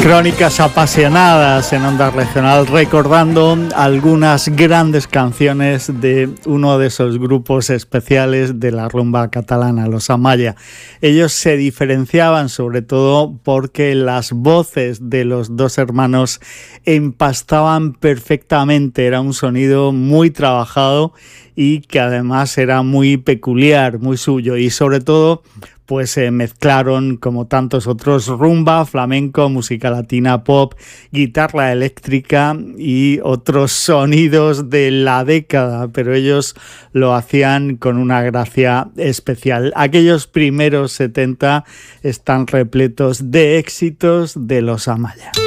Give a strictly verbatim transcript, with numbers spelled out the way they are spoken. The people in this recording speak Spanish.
Crónicas apasionadas en Onda Regional, recordando algunas grandes canciones de uno de esos grupos especiales de la rumba catalana, los Amaya. Ellos se diferenciaban sobre todo porque las voces de los dos hermanos empastaban perfectamente, era un sonido muy trabajado y que además era muy peculiar, muy suyo, y sobre todo pues se eh, mezclaron, como tantos otros, rumba, flamenco, música latina, pop, guitarra eléctrica y otros sonidos de la década, pero ellos lo hacían con una gracia especial. Aquellos primeros setenta están repletos de éxitos de los Amaya.